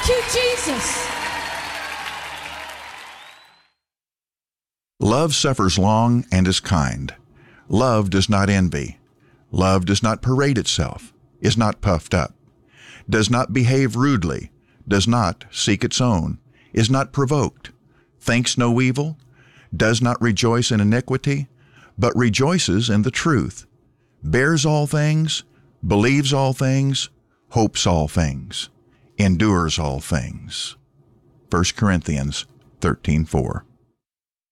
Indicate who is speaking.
Speaker 1: you, Jesus.
Speaker 2: Love suffers long and is kind. Love does not envy. Love does not parade itself, is not puffed up, does not behave rudely, does not seek its own, is not provoked, thinks no evil, does not rejoice in iniquity, but rejoices in the truth, bears all things, believes all things, hopes all things, endures all things. 1 Corinthians 13:4.